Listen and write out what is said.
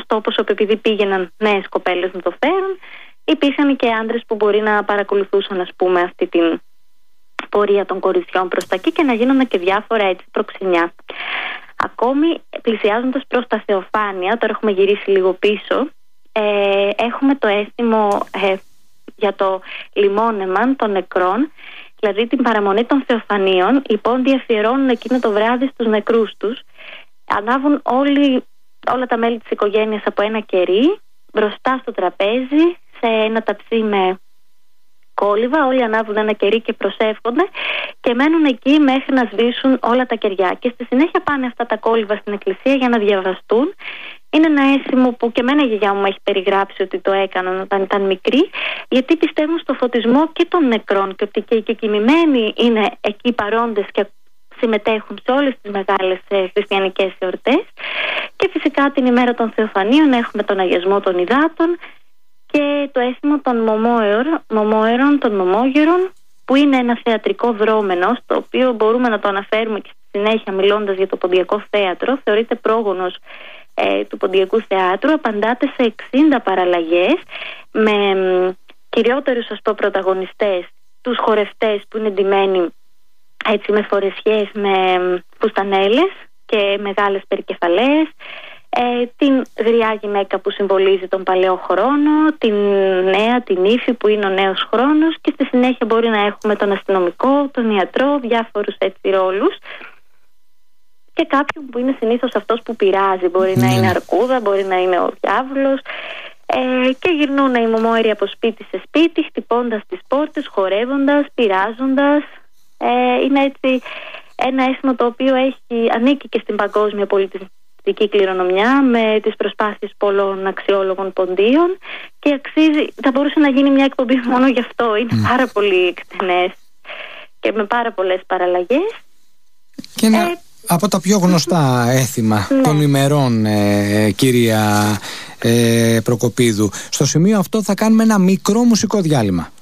γνωστό όπως επειδή πήγαιναν νέες κοπέλες να το φέρουν, υπήρχαν και άντρες που μπορεί να παρακολουθούσαν, ας πούμε, αυτή την πορεία των κοριτσιών προς τα εκεί και να γίνονται και διάφορα έτσι προξενιά. Ακόμη πλησιάζοντας προς τα Θεοφάνεια, τώρα έχουμε γυρίσει λίγο πίσω, έχουμε το αίσθημα για το λιμόνεμα των νεκρών, δηλαδή την παραμονή των Θεοφανίων. Οι πόντοι αφιερώνουν εκείνο το βράδυ στους νεκρούς τους, ανάβουν όλα τα μέλη της οικογένειας από ένα κερί μπροστά στο τραπέζι, σε ένα ταψί με κόλληβα, όλοι ανάβουν ένα κερί και προσεύχονται και μένουν εκεί μέχρι να σβήσουν όλα τα κεριά, και στη συνέχεια πάνε αυτά τα κόλληβα στην εκκλησία για να διαβαστούν. Είναι ένα αίσθημα που και εμένα η γιαγιά μου έχει περιγράψει ότι το έκαναν όταν ήταν μικρή, γιατί πιστεύουν στο φωτισμό και των νεκρών και ότι και οι κοιμημένοι είναι εκεί παρόντες και συμμετέχουν σε όλες τις μεγάλες χριστιανικές εορτές. Και φυσικά την ημέρα των Θεοφανίων έχουμε τον αγιασμό των υδάτων και το αίσθημα των μωμόερων, των μωμόγερων, που είναι ένα θεατρικό δρόμενο, το οποίο μπορούμε να το αναφέρουμε και στη συνέχεια μιλώντας για το Ποντιακό Θέατρο. Θεωρείται πρόγονος του Ποντιακού Θεάτρου, απαντάται σε 60 παραλλαγές με κυριότερους, ας πω, πρωταγωνιστές, τους χορευτές που είναι ντυμένοι έτσι με φορεσιές, με φουστανέλες και μεγάλες περικεφαλές, την γριά γυναίκα που συμβολίζει τον παλαιό χρόνο, την νέα, την ύφη που είναι ο νέος χρόνος, και στη συνέχεια μπορεί να έχουμε τον αστυνομικό, τον ιατρό, διάφορους έτσι ρόλους, και κάποιον που είναι συνήθως αυτός που πειράζει. Μπορεί να είναι αρκούδα, μπορεί να είναι ο διάβολος, και γυρνούν οι μωμόεροι από σπίτι σε σπίτι, χτυπώντας τις πόρτες, χορεύοντας, πειράζοντας. Είναι έτσι ένα αίσθημα το οποίο ανήκει και στην παγκόσμια πολιτιστική κληρονομιά, με τις προσπάθειες πολλών αξιόλογων ποντίων, και αξίζει, θα μπορούσε να γίνει μια εκπομπή μόνο γι' αυτό. Είναι πάρα πολύ εκτενές και με πάρα πολλές παραλλαγές. Και από τα πιο γνωστά έθιμα των ημερών, κυρία Προκοπίδου. Στο σημείο αυτό θα κάνουμε ένα μικρό μουσικό διάλειμμα.